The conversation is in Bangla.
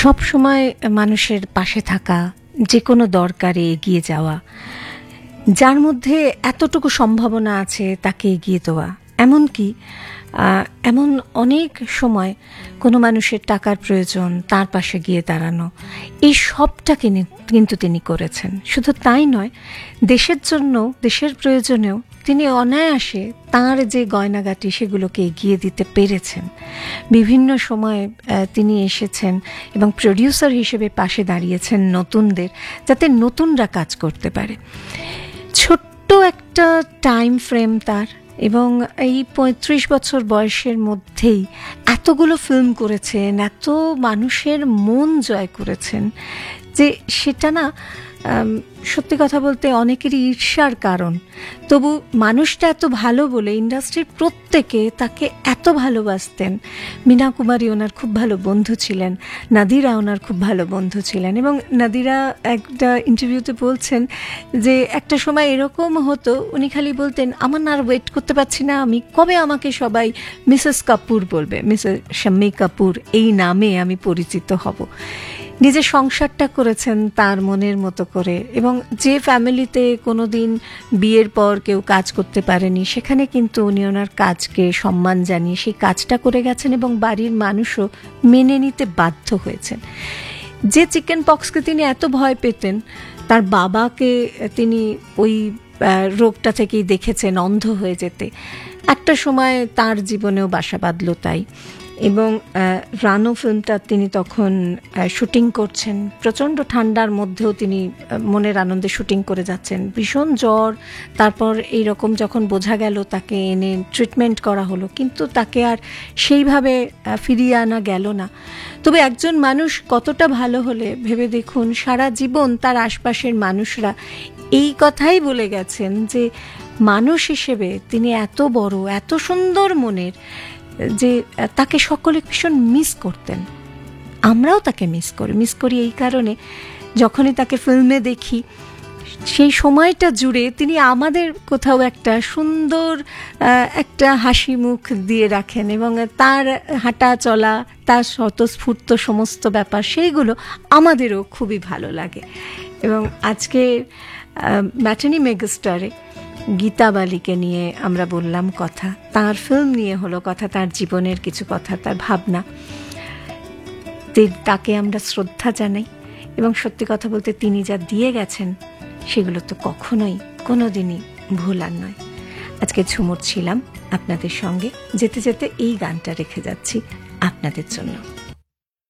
সব সময় মানুষের পাশে থাকা, যে কোনো দরকারে এগিয়ে যাওয়া, যার মধ্যে এতটুকু সম্ভাবনা আছে তাকে এগিয়ে দেওয়া, এমনকি এমন অনেক সময় কোনো মানুষের টাকার প্রয়োজন, তার পাশে গিয়ে দাঁড়ানো, এই সবটা কিন্তু তিনি করেছেন। শুধু তাই নয়, দেশের জন্য, দেশের প্রয়োজনেও তিনি অনায়াসে তাঁর যে গয়নাগাটি সেগুলোকে এগিয়ে দিতে পেরেছেন। বিভিন্ন সময়ে তিনি এসেছেন এবং প্রডিউসার হিসেবে পাশে দাঁড়িয়েছেন নতুনদের, যাতে নতুনরা কাজ করতে পারে। ছোট্ট একটা টাইম ফ্রেম তার, এবং এই ৩৫ বছর বয়সের মধ্যেই এতগুলো ফিল্ম করেছেন, এত মানুষের মন জয় করেছেন, যে সেটা না সত্যি কথা বলতে অনেকেরই ঈর্ষার কারণ। তবু মানুষটা এত ভালো বলে ইন্ডাস্ট্রির প্রত্যেকে তাকে এত ভালোবাসতেন। মীনা কুমারী ওনার খুব ভালো বন্ধু ছিলেন, নাদিরা ওনার খুব ভালো বন্ধু ছিলেন, এবং নাদিরা একটা ইন্টারভিউতে বলছেন যে একটা সময় এরকম হতো, উনি খালি বলতেন, আমার না আর ওয়েট করতে পারছি না, আমি কবে আমাকে সবাই মিসেস কাপুর বলবে, মিসেস শাম্মী কাপুর এই নামে আমি পরিচিত হব। নিজের সংসারটা করেছেন তার মনের মতো করে, এবং যে ফ্যামিলিতে কোনো দিন বিয়ের পর কেউ কাজ করতে পারেনি, সেখানে কিন্তু উনি ওনার কাজকে সম্মান জানিয়ে সেই কাজটা করে গেছেন, এবং বাড়ির মানুষও মেনে নিতে বাধ্য হয়েছেন। যে চিকেন পক্সকে তিনি এত ভয় পেতেন, তার বাবাকে তিনি ওই রোগটা থেকেই দেখেছেন অন্ধ হয়ে যেতে, একটা সময় তার জীবনেও বাসা বাঁধল তাই। এবং রানো ফিল্মটা তিনি তখন শুটিং করছেন, প্রচণ্ড ঠান্ডার মধ্যেও তিনি মনের আনন্দে শুটিং করে যাচ্ছেন, ভীষণ জ্বর, তারপর এইরকম যখন বোঝা গেল তাকে এনে ট্রিটমেন্ট করা হলো, কিন্তু তাকে আর সেইভাবে ফিরিয়ে আনা গেল না। তবে একজন মানুষ কতটা ভালো হলে ভেবে দেখুন, সারা জীবন তার আশপাশের মানুষরা এই কথাই বলে গেছেন যে মানুষ হিসেবে তিনি এত বড়, এত সুন্দর মনের, যে তাকে সকলে ভীষণ মিস করতেন। আমরাও তাকে মিস করি এই কারণে, যখনই তাকে ফিল্মে দেখি সেই সময়টা জুড়ে তিনি আমাদের কোথাও একটা সুন্দর একটা হাসি মুখ দিয়ে রাখেন, এবং তার হাঁটা চলা, তার স্বতঃস্ফূর্ত সমস্ত ব্যাপার, সেইগুলো আমাদেরও খুবই ভালো লাগে। এবং আজকে ম্যাটিনি মেগাস্টারে গীতা বালিকে নিয়ে আমরা বললাম কথা, তার ফিল্ম নিয়ে হলো কথা, তার জীবনের কিছু কথা, তার ভাবনা, তাকে আমরা শ্রদ্ধা জানাই। এবং সত্যি কথা বলতে তিনি যা দিয়ে গেছেন সেগুলো তো কখনোই কোনো দিনই ভোলার নয়। আজকে ঝুমুর ছিলাম আপনাদের সঙ্গে, যেতে যেতে এই গানটা রেখে যাচ্ছি আপনাদের জন্য।